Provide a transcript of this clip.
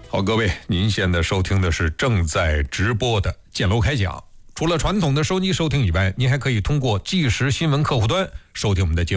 好，各位，您现在收听的是正在直播的建楼开讲。除了传统的收机收听以外，您还可以通过即时新闻客户端收听我们的节目。